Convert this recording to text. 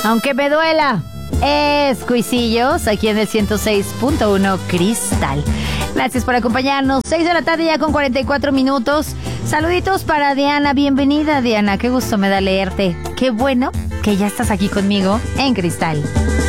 Aunque me duela. Cuisillos, aquí en el 106.1 Cristal. Gracias por acompañarnos. 6 de la tarde ya con 44 minutos. Saluditos para Diana. Bienvenida, Diana. Qué gusto me da leerte. Qué bueno que ya estás aquí conmigo en Cristal.